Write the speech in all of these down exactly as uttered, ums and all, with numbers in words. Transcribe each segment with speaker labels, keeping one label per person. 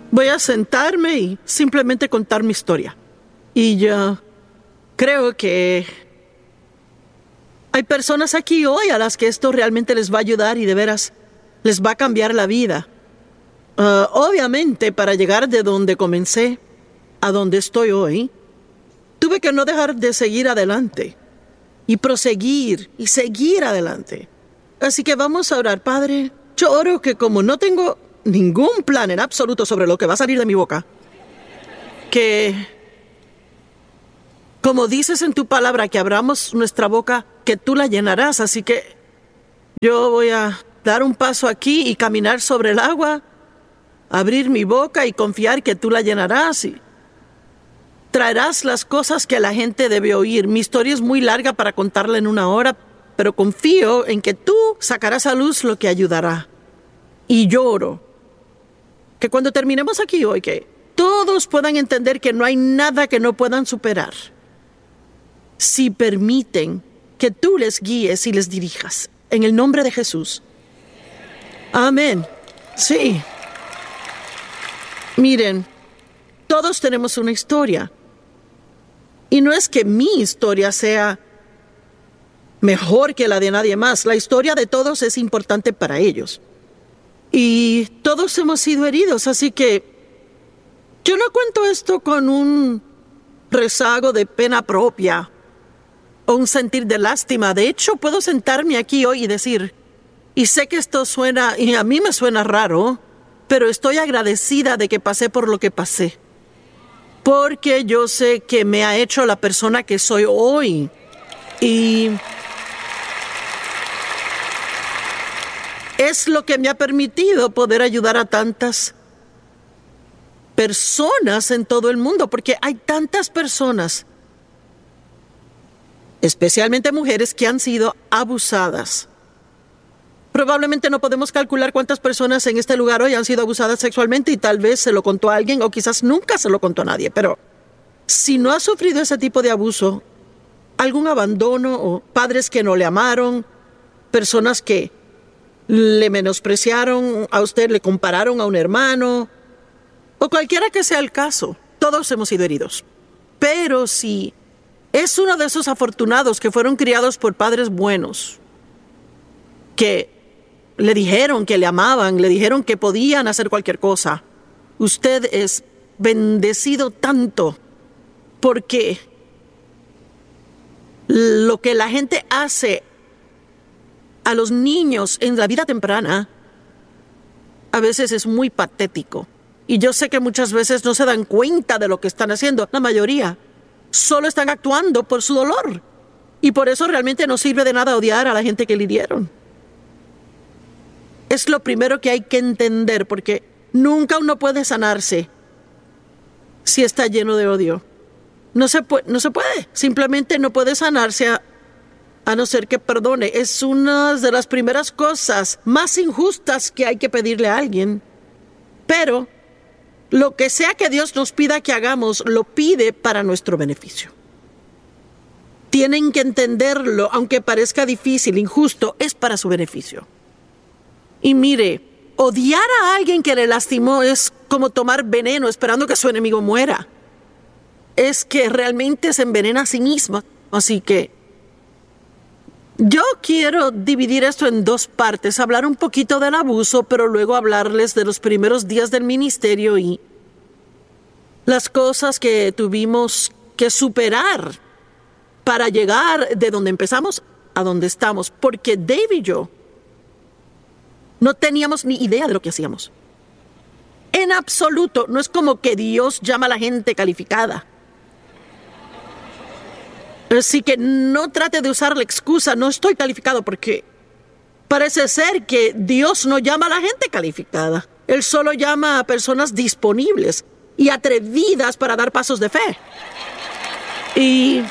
Speaker 1: Voy a sentarme y simplemente contar mi historia. Y yo creo que hay personas aquí hoy a las que esto realmente les va a ayudar y de veras les va a cambiar la vida. Uh, obviamente, para llegar de donde comencé a donde estoy hoy, tuve que no dejar de seguir adelante y proseguir y seguir adelante. Así que vamos a orar. Padre, yo oro que como no tengo ningún plan en absoluto sobre lo que va a salir de mi boca, que, como dices en tu palabra, que abramos nuestra boca, que tú la llenarás. Así que yo voy a dar un paso aquí y caminar sobre el agua, abrir mi boca y confiar que tú la llenarás y traerás las cosas que la gente debe oír. Mi historia es muy larga para contarla en una hora, pero confío en que tú sacarás a luz lo que ayudará. Y lloro que cuando terminemos aquí hoy, que todos puedan entender que no hay nada que no puedan superar si permiten que tú les guíes y les dirijas. En el nombre de Jesús. Amén. Sí. Miren, todos tenemos una historia. Y no es que mi historia sea mejor que la de nadie más. La historia de todos es importante para ellos. Y todos hemos sido heridos, así que yo no cuento esto con un rezago de pena propia o un sentir de lástima. De hecho, puedo sentarme aquí hoy y decir, y sé que esto suena, y a mí me suena raro, pero estoy agradecida de que pasé por lo que pasé. Porque yo sé que me ha hecho la persona que soy hoy. Y es lo que me ha permitido poder ayudar a tantas personas en todo el mundo, porque hay tantas personas, especialmente mujeres, que han sido abusadas. Probablemente no podemos calcular cuántas personas en este lugar hoy han sido abusadas sexualmente y tal vez se lo contó a alguien o quizás nunca se lo contó a nadie, pero si no has sufrido ese tipo de abuso, algún abandono o padres que no le amaron, personas que le menospreciaron a usted, le compararon a un hermano, o cualquiera que sea el caso, todos hemos sido heridos. Pero si es uno de esos afortunados que fueron criados por padres buenos, que le dijeron que le amaban, le dijeron que podían hacer cualquier cosa, usted es bendecido tanto, porque lo que la gente hace a los niños en la vida temprana a veces es muy patético. Y yo sé que muchas veces no se dan cuenta de lo que están haciendo. La mayoría solo están actuando por su dolor. Y por eso realmente no sirve de nada odiar a la gente que le hirieron. Es lo primero que hay que entender, porque nunca uno puede sanarse si está lleno de odio. No se puede, no se puede. Simplemente no puede sanarse a A no ser que perdone. Es una de las primeras cosas más injustas que hay que pedirle a alguien. Pero lo que sea que Dios nos pida que hagamos, lo pide para nuestro beneficio. Tienen que entenderlo, aunque parezca difícil, injusto, es para su beneficio. Y mire, odiar a alguien que le lastimó es como tomar veneno esperando que su enemigo muera. Es que realmente se envenena a sí mismo. Así que yo quiero dividir esto en dos partes, hablar un poquito del abuso, pero luego hablarles de los primeros días del ministerio y las cosas que tuvimos que superar para llegar de donde empezamos a donde estamos. Porque Dave y yo no teníamos ni idea de lo que hacíamos. En absoluto. No es como que Dios llama a la gente calificada. Así que no trate de usar la excusa, no estoy calificado, porque parece ser que Dios no llama a la gente calificada. Él solo llama a personas disponibles y atrevidas para dar pasos de fe. Y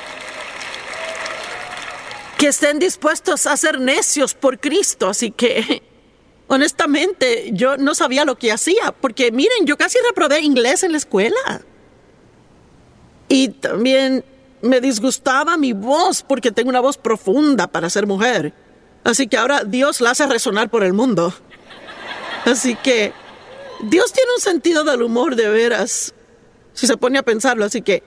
Speaker 1: que estén dispuestos a ser necios por Cristo. Así que, honestamente, yo no sabía lo que hacía, porque miren, yo casi reprobé inglés en la escuela. Y también me disgustaba mi voz, porque tengo una voz profunda para ser mujer. Así que ahora Dios la hace resonar por el mundo. Así que Dios tiene un sentido del humor de veras, si se pone a pensarlo, así que...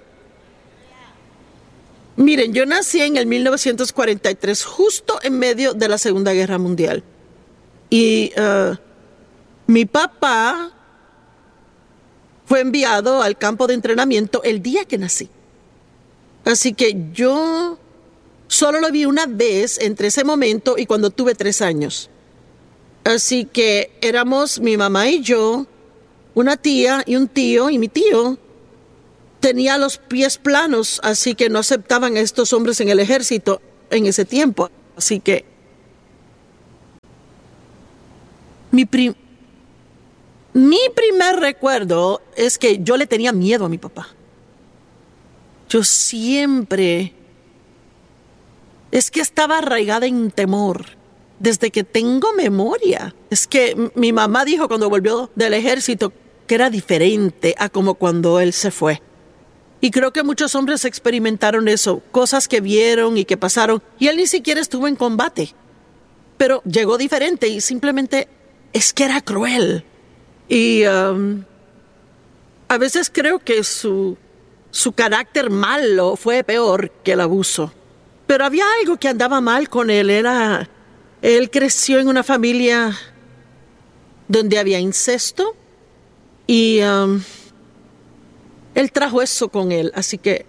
Speaker 1: Miren, yo nací en el mil novecientos cuarenta y tres, justo en medio de la Segunda Guerra Mundial. Y uh, mi papá fue enviado al campo de entrenamiento el día que nací. Así que yo solo lo vi una vez entre ese momento y cuando tuve tres años. Así que éramos mi mamá y yo, una tía y un tío, y mi tío tenía los pies planos, así que no aceptaban a estos hombres en el ejército en ese tiempo. Así que mi, prim- mi primer recuerdo es que yo le tenía miedo a mi papá. Yo siempre... Es que estaba arraigada en temor desde que tengo memoria. Es que m- mi mamá dijo cuando volvió del ejército que era diferente a como cuando él se fue. Y creo que muchos hombres experimentaron eso, cosas que vieron y que pasaron, y él ni siquiera estuvo en combate. Pero llegó diferente y simplemente es que era cruel. Y um, a veces creo que su, su carácter malo fue peor que el abuso. Pero había algo que andaba mal con él. Era, él creció en una familia donde había incesto y... Um, Él trajo eso con él, así que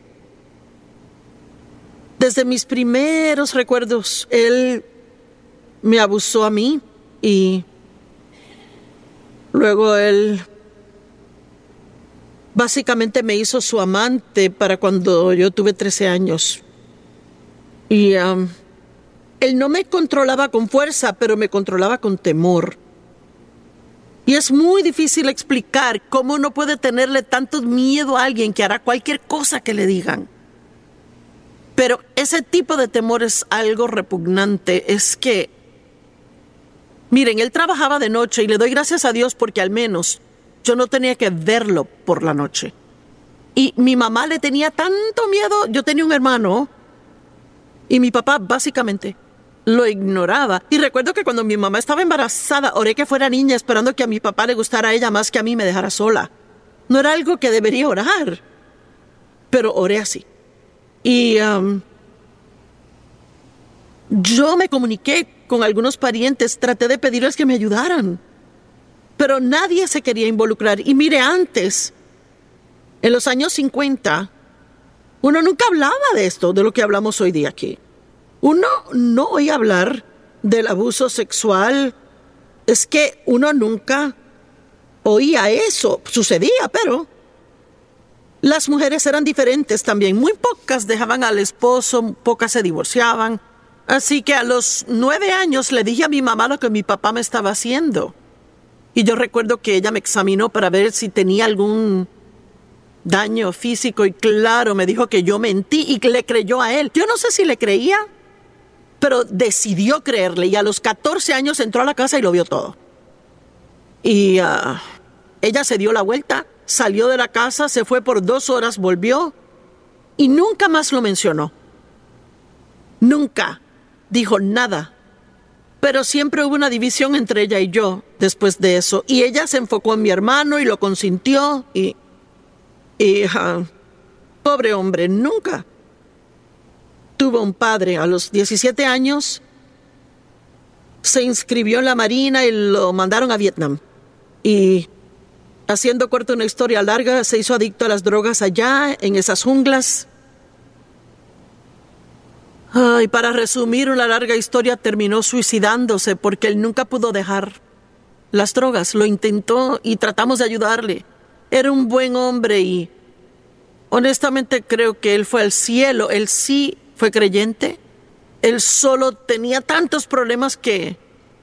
Speaker 1: desde mis primeros recuerdos, él me abusó a mí y luego él básicamente me hizo su amante para cuando yo tuve trece años. Y um, él no me controlaba con fuerza, pero me controlaba con temor. Y es muy difícil explicar cómo uno puede tenerle tanto miedo a alguien que hará cualquier cosa que le digan. Pero ese tipo de temor es algo repugnante. Es que, miren, él trabajaba de noche y le doy gracias a Dios porque al menos yo no tenía que verlo por la noche. Y mi mamá le tenía tanto miedo. Yo tenía un hermano y mi papá básicamente lo ignoraba. Y recuerdo que cuando mi mamá estaba embarazada, oré que fuera niña esperando que a mi papá le gustara a ella más que a mí me dejara sola. No era algo que debería orar, pero oré así. Y um, yo me comuniqué con algunos parientes, traté de pedirles que me ayudaran, pero nadie se quería involucrar. Y mire, antes, en los años cincuenta, uno nunca hablaba de esto, de lo que hablamos hoy día aquí. Uno no oía hablar del abuso sexual. Es que uno nunca oía eso. Sucedía, pero las mujeres eran diferentes también. Muy pocas dejaban al esposo, pocas se divorciaban. Así que a los nueve años le dije a mi mamá lo que mi papá me estaba haciendo. Y yo recuerdo que ella me examinó para ver si tenía algún daño físico. Y claro, me dijo que yo mentí y que le creyó a él. Yo no sé si le creía, pero decidió creerle y a los catorce años entró a la casa y lo vio todo. Y uh, ella se dio la vuelta, salió de la casa, se fue por dos horas, volvió y nunca más lo mencionó. Nunca dijo nada. Pero siempre hubo una división entre ella y yo después de eso. Y ella se enfocó en mi hermano y lo consintió y... y uh, pobre hombre, nunca tuvo un padre. A los diecisiete años se inscribió en la Marina y lo mandaron a Vietnam. Y haciendo corta una historia larga, se hizo adicto a las drogas allá, en esas junglas. Ay, para resumir una larga historia, terminó suicidándose porque él nunca pudo dejar las drogas. Lo intentó y tratamos de ayudarle. Era un buen hombre y honestamente creo que él fue al cielo. Él sí fue creyente. Él solo tenía tantos problemas que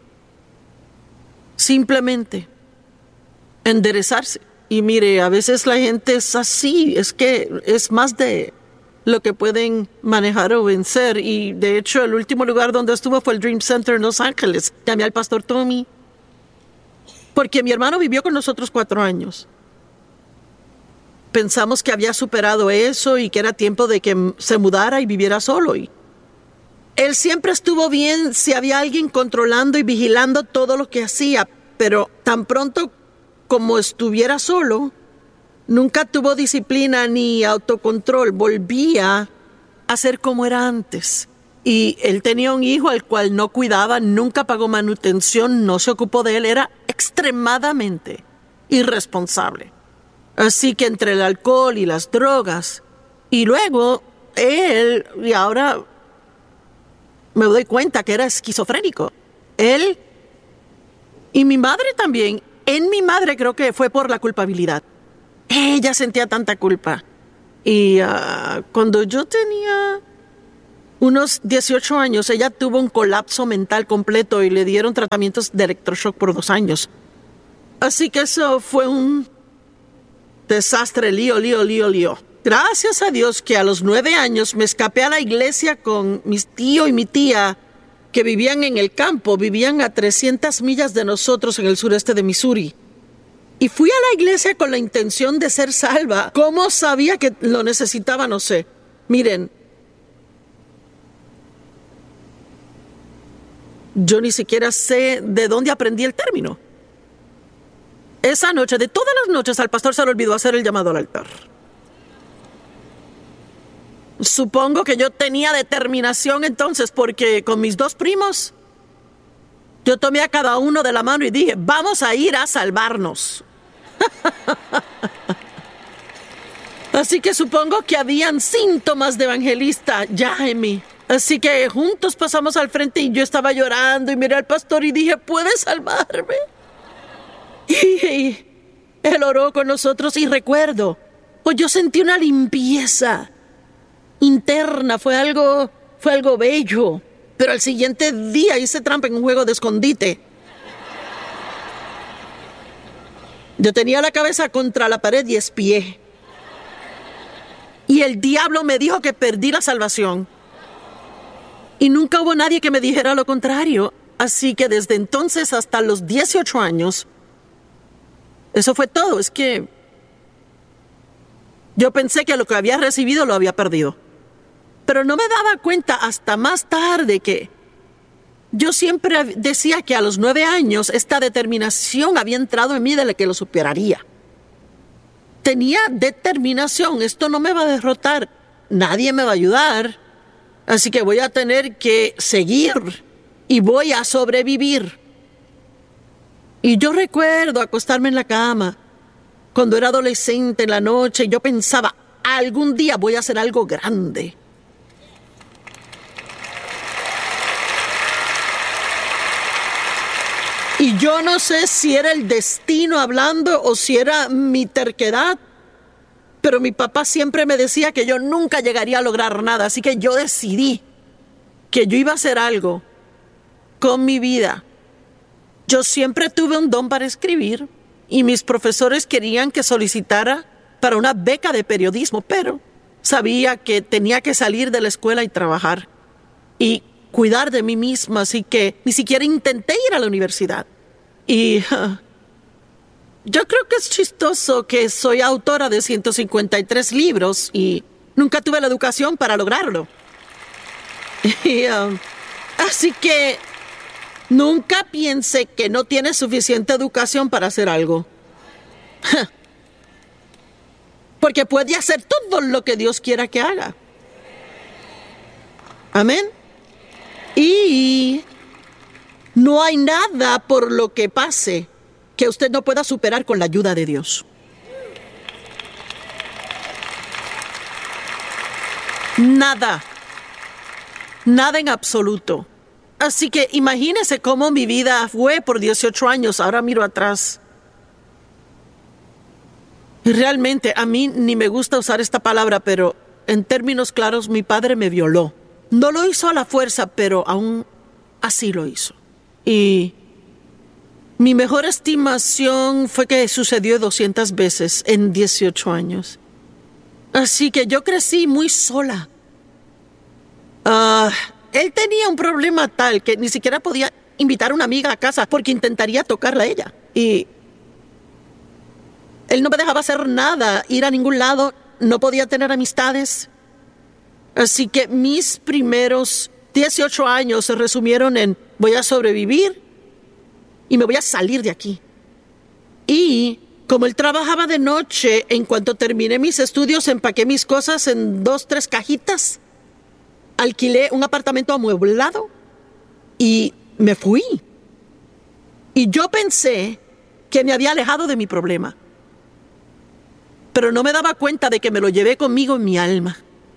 Speaker 1: simplemente enderezarse. Y mire, a veces la gente es así, es que es más de lo que pueden manejar o vencer. Y de hecho, el último lugar donde estuvo fue el Dream Center en Los Ángeles. Llamé al pastor Tommy, porque mi hermano vivió con nosotros cuatro años. Pensamos que había superado eso y que era tiempo de que se mudara y viviera solo. Y él siempre estuvo bien si había alguien controlando y vigilando todo lo que hacía, pero tan pronto como estuviera solo, nunca tuvo disciplina ni autocontrol, volvía a ser como era antes. Y él tenía un hijo al cual no cuidaba, nunca pagó manutención, no se ocupó de él, era extremadamente irresponsable. Así que entre el alcohol y las drogas, y luego él, y ahora me doy cuenta que era esquizofrénico, él y mi madre también. En mi madre creo que fue por la culpabilidad. Ella sentía tanta culpa. Y uh, cuando yo tenía unos dieciocho años, ella tuvo un colapso mental completo y le dieron tratamientos de electroshock por dos años. Así que eso fue un desastre, lío, lío, lío, lío. Gracias a Dios que a los nueve años me escapé a la iglesia con mis tío y mi tía que vivían en el campo, vivían a trescientas millas de nosotros en el sureste de Missouri. Y fui a la iglesia con la intención de ser salva. ¿Cómo sabía que lo necesitaba? No sé. Miren, yo ni siquiera sé de dónde aprendí el término. Esa noche, de todas las noches, al pastor se le olvidó hacer el llamado al altar. Supongo que yo tenía determinación entonces, porque con mis dos primos, yo tomé a cada uno de la mano y dije, vamos a ir a salvarnos. Así que supongo que habían síntomas de evangelista ya en mí. Así que juntos pasamos al frente y yo estaba llorando y miré al pastor y dije, ¿puedes salvarme? Y él oró con nosotros y recuerdo, pues yo sentí una limpieza interna, fue algo, fue algo bello. Pero al siguiente día hice trampa en un juego de escondite. Yo tenía la cabeza contra la pared y espié. Y el diablo me dijo que perdí la salvación. Y nunca hubo nadie que me dijera lo contrario. Así que desde entonces hasta los dieciocho años, eso fue todo. Es que yo pensé que lo que había recibido lo había perdido. Pero no me daba cuenta hasta más tarde que yo siempre decía que a los nueve años esta determinación había entrado en mí de la que lo superaría. Tenía determinación, esto no me va a derrotar, nadie me va a ayudar, así que voy a tener que seguir y voy a sobrevivir. Y yo recuerdo acostarme en la cama cuando era adolescente en la noche y yo pensaba, algún día voy a hacer algo grande. Y yo no sé si era el destino hablando o si era mi terquedad, pero mi papá siempre me decía que yo nunca llegaría a lograr nada, así que yo decidí que yo iba a hacer algo con mi vida. Yo siempre tuve un don para escribir y mis profesores querían que solicitara para una beca de periodismo, pero sabía que tenía que salir de la escuela y trabajar y cuidar de mí misma, así que ni siquiera intenté ir a la universidad. Y uh, yo creo que es chistoso que soy autora de ciento cincuenta y tres libros y nunca tuve la educación para lograrlo. Y, uh, así que nunca piense que no tienes suficiente educación para hacer algo. Porque puede hacer todo lo que Dios quiera que haga. Amén. Y no hay nada por lo que pase que usted no pueda superar con la ayuda de Dios. Nada. Nada en absoluto. Así que imagínese cómo mi vida fue por dieciocho años. Ahora miro atrás. Y realmente a mí ni me gusta usar esta palabra, pero en términos claros mi padre me violó. No lo hizo a la fuerza, pero aún así lo hizo. Y mi mejor estimación fue que sucedió doscientas veces en dieciocho años. Así que yo crecí muy sola. Uh, él tenía un problema tal que ni siquiera podía invitar a una amiga a casa porque intentaría tocarla a ella. Y él no me dejaba hacer nada, ir a ningún lado, no podía tener amistades. Así que mis primeros dieciocho años se resumieron en voy a sobrevivir y me voy a salir de aquí. Y como él trabajaba de noche, en cuanto terminé mis estudios, empaqué mis cosas en dos, tres cajitas, alquilé un apartamento amueblado y me fui. Y yo pensé que me había alejado de mi problema, pero no me daba cuenta de que me lo llevé conmigo en mi alma.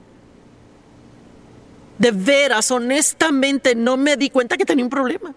Speaker 1: De veras, honestamente, no me di cuenta que tenía un problema.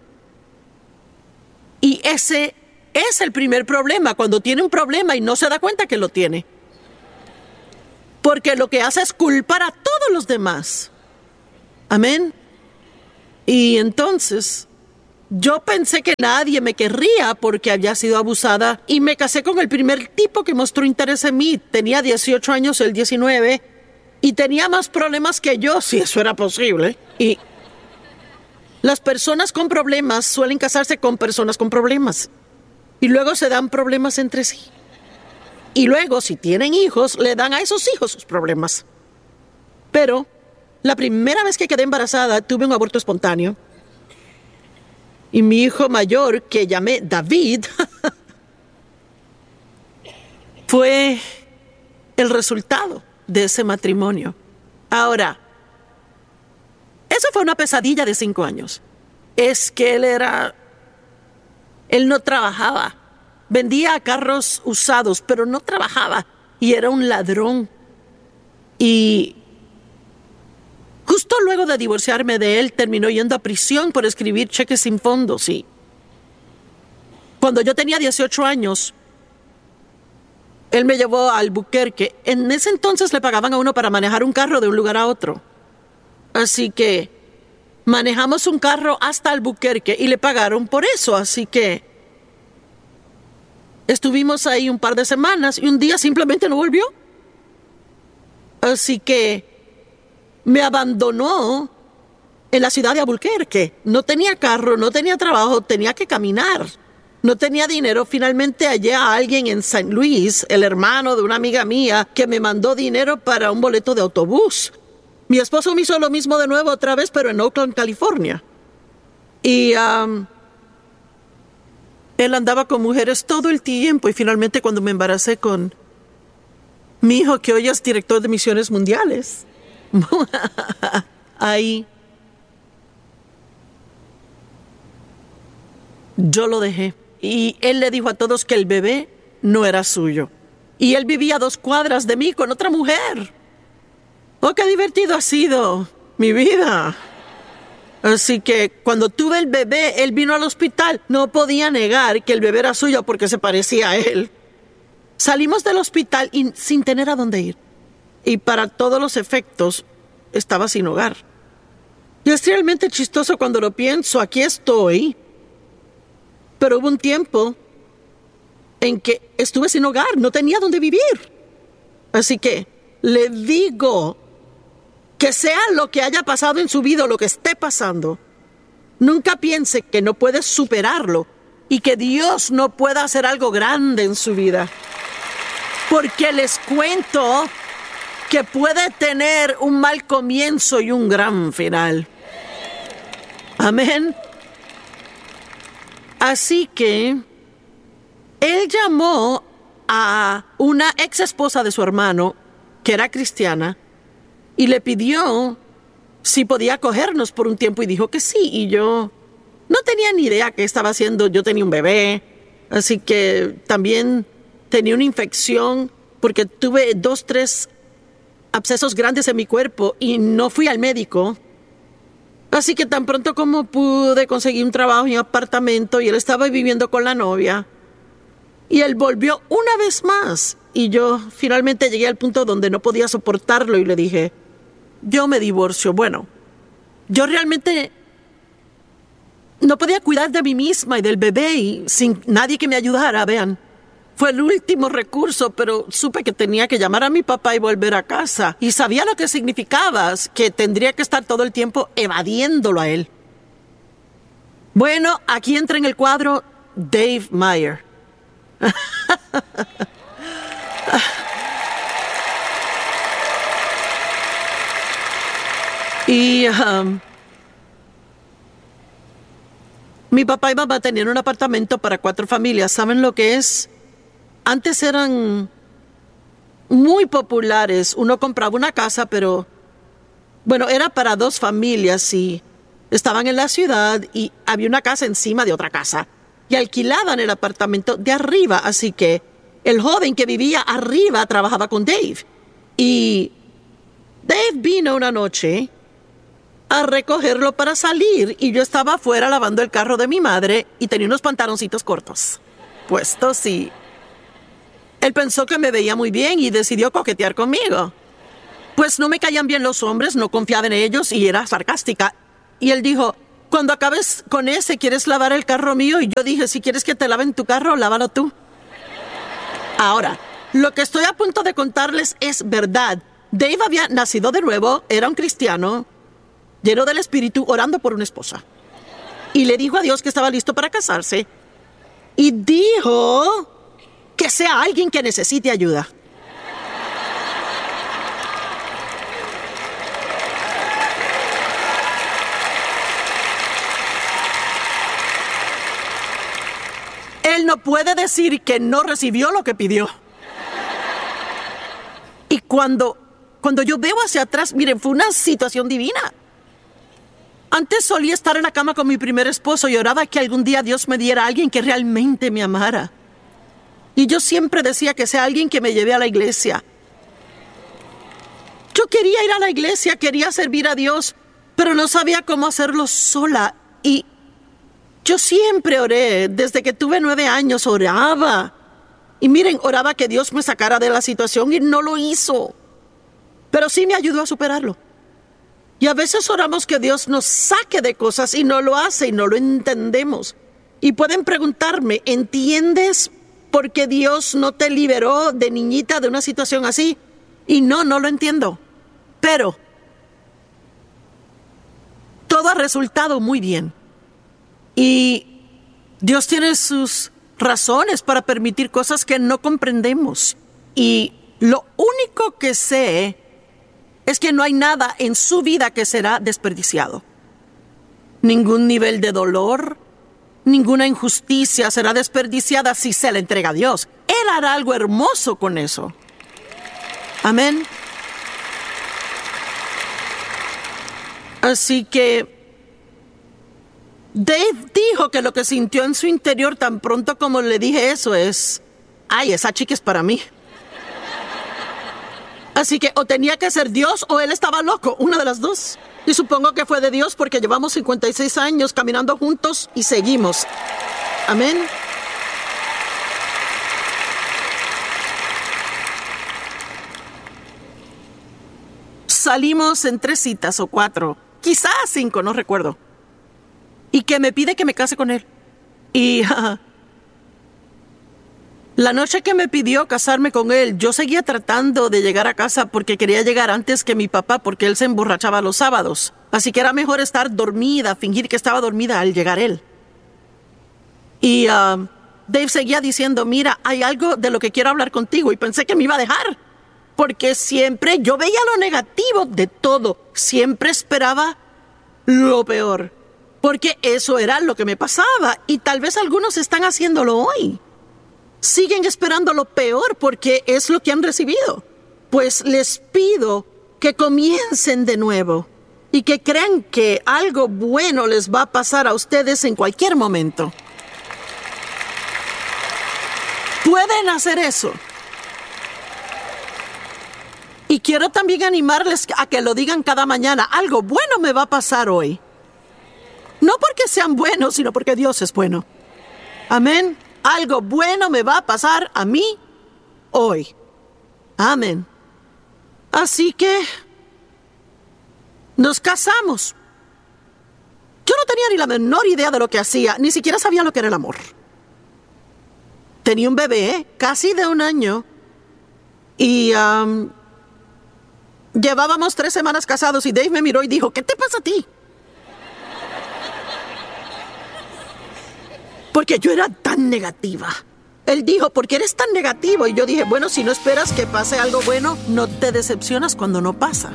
Speaker 1: Y ese es el primer problema, cuando tiene un problema y no se da cuenta que lo tiene. Porque lo que hace es culpar a todos los demás. Amén. Y entonces, yo pensé que nadie me querría porque había sido abusada y me casé con el primer tipo que mostró interés en mí. Tenía dieciocho años, él diecinueve, y tenía más problemas que yo, si eso era posible. Y las personas con problemas suelen casarse con personas con problemas. Y luego se dan problemas entre sí. Y luego, si tienen hijos, le dan a esos hijos sus problemas. Pero la primera vez que quedé embarazada, tuve un aborto espontáneo. Y mi hijo mayor, que llamé David, fue el resultado de ese matrimonio. Ahora, eso fue una pesadilla de cinco años. Es que él era... Él no trabajaba. Vendía carros usados, pero no trabajaba. Y era un ladrón. Y justo luego de divorciarme de él, terminó yendo a prisión por escribir cheques sin fondos. Y cuando yo tenía dieciocho años, él me llevó a Albuquerque. En ese entonces le pagaban a uno para manejar un carro de un lugar a otro. Así que manejamos un carro hasta Albuquerque y le pagaron por eso. Así que estuvimos ahí un par de semanas y un día simplemente no volvió. Así que me abandonó en la ciudad de Albuquerque. No tenía carro, no tenía trabajo, tenía que caminar. No tenía dinero. Finalmente hallé a alguien en Saint Louis, el hermano de una amiga mía, que me mandó dinero para un boleto de autobús. Mi esposo me hizo lo mismo de nuevo otra vez, pero en Oakland, California. Y um, él andaba con mujeres todo el tiempo. Y finalmente cuando me embaracé con mi hijo, que hoy es director de misiones mundiales, ahí yo lo dejé. Y él le dijo a todos que el bebé no era suyo. Y él vivía a dos cuadras de mí con otra mujer. ¡Oh, qué divertido ha sido mi vida! Así que cuando tuve el bebé, él vino al hospital. No podía negar que el bebé era suyo porque se parecía a él. Salimos del hospital y sin tener a dónde ir. Y para todos los efectos, estaba sin hogar. Y es realmente chistoso cuando lo pienso. Aquí estoy. Pero hubo un tiempo en que estuve sin hogar. No tenía dónde vivir. Así que le digo que sea lo que haya pasado en su vida o lo que esté pasando, nunca piense que no puede superarlo y que Dios no pueda hacer algo grande en su vida. Porque les cuento que puede tener un mal comienzo y un gran final. Amén. Así que él llamó a una ex esposa de su hermano, que era cristiana, y le pidió si podía acogernos por un tiempo y dijo que sí. Y yo no tenía ni idea qué estaba haciendo. Yo tenía un bebé, así que también tenía una infección porque tuve dos, tres abscesos grandes en mi cuerpo y no fui al médico. Así que tan pronto como pude conseguí un trabajo en un apartamento y él estaba viviendo con la novia. Y él volvió una vez más. Y yo finalmente llegué al punto donde no podía soportarlo y le dije, yo me divorcio. Bueno, yo realmente no podía cuidar de mí misma y del bebé y sin nadie que me ayudara, vean. Fue el último recurso, pero supe que tenía que llamar a mi papá y volver a casa. Y sabía lo que significaba, que tendría que estar todo el tiempo evadiéndolo a él. Bueno, aquí entra en el cuadro Dave Meyer. Y um, mi papá y mamá tenían un apartamento para cuatro familias. ¿Saben lo que es antes eran muy populares. Uno compraba una casa, pero bueno, era para dos familias y estaban en la ciudad y había una casa encima de otra casa y alquilaban el apartamento de arriba, así que el joven que vivía arriba trabajaba con Dave y Dave vino una noche a recogerlo para salir y yo estaba afuera lavando el carro de mi madre y tenía unos pantaloncitos cortos puestos y él pensó que me veía muy bien y decidió coquetear conmigo. Pues no me caían bien los hombres, no confiaba en ellos y era sarcástica. Y él dijo, cuando acabes con ese, ¿quieres lavar el carro mío? Y yo dije, si quieres que te laven tu carro, lávalo tú. Ahora, lo que estoy a punto de contarles es verdad. Dave había nacido de nuevo, era un cristiano, lleno del espíritu, orando por una esposa. Y le dijo a Dios que estaba listo para casarse. Y dijo que sea alguien que necesite ayuda. Él no puede decir que no recibió lo que pidió. Y cuando, cuando yo veo hacia atrás, miren, fue una situación divina. Antes solía estar en la cama con mi primer esposo y oraba que algún día Dios me diera a alguien que realmente me amara. Y yo siempre decía que sea alguien que me lleve a la iglesia. Yo quería ir a la iglesia, quería servir a Dios, pero no sabía cómo hacerlo sola. Y yo siempre oré, desde que tuve nueve años oraba. Y miren, oraba que Dios me sacara de la situación y no lo hizo. Pero sí me ayudó a superarlo. Y a veces oramos que Dios nos saque de cosas y no lo hace y no lo entendemos. Y pueden preguntarme, ¿entiendes por qué Dios no te liberó de niñita de una situación así? Y no, no lo entiendo. Pero todo ha resultado muy bien. Y Dios tiene sus razones para permitir cosas que no comprendemos. Y lo único que sé es que no hay nada en su vida que será desperdiciado. Ningún nivel de dolor, ninguna injusticia será desperdiciada si se le entrega a Dios. Él hará algo hermoso con eso. Amén. Así que Dave dijo que lo que sintió en su interior tan pronto como le dije eso es, ay, esa chica es para mí. Así que o tenía que ser Dios o él estaba loco, una de las dos. Y supongo que fue de Dios porque llevamos cincuenta y seis años caminando juntos y seguimos. Amén. Salimos en tres citas o cuatro, quizás cinco, no recuerdo. Y que me pide que me case con él. Y uh, la noche que me pidió casarme con él, yo seguía tratando de llegar a casa porque quería llegar antes que mi papá, porque él se emborrachaba los sábados. Así que era mejor estar dormida, fingir que estaba dormida al llegar él. Y uh, Dave seguía diciendo, mira, hay algo de lo que quiero hablar contigo. Y pensé que me iba a dejar, porque siempre yo veía lo negativo de todo. Siempre esperaba lo peor, porque eso era lo que me pasaba. Y tal vez algunos están haciéndolo hoy. Siguen esperando lo peor porque es lo que han recibido. Pues les pido que comiencen de nuevo y que crean que algo bueno les va a pasar a ustedes en cualquier momento. Pueden hacer eso. Y quiero también animarles a que lo digan cada mañana. Algo bueno me va a pasar hoy. No porque sean buenos, sino porque Dios es bueno. Amén. Algo bueno me va a pasar a mí hoy. Amén. Así que nos casamos. Yo no tenía ni la menor idea de lo que hacía, ni siquiera sabía lo que era el amor. Tenía un bebé, casi de un año, y um, llevábamos tres semanas casados y Dave me miró y dijo, ¿qué te pasa a ti? Porque yo era tan negativa. Él dijo, ¿por qué eres tan negativo? Y yo dije, bueno, si no esperas que pase algo bueno, no te decepcionas cuando no pasa.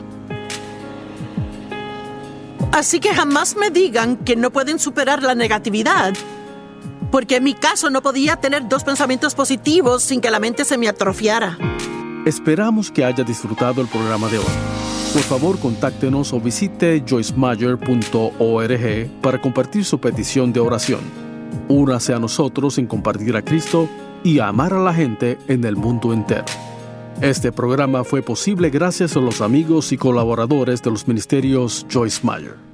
Speaker 1: Así que jamás me digan que no pueden superar la negatividad, Porque en mi caso no podía tener dos pensamientos positivos sin que la mente se me atrofiara.
Speaker 2: Esperamos que haya disfrutado el programa de hoy. Por favor, contáctenos o visite joyce meyer punto org para compartir su petición de oración. Únase a nosotros en compartir a Cristo y a amar a la gente en el mundo entero. Este programa fue posible gracias a los amigos y colaboradores de los ministerios Joyce Meyer.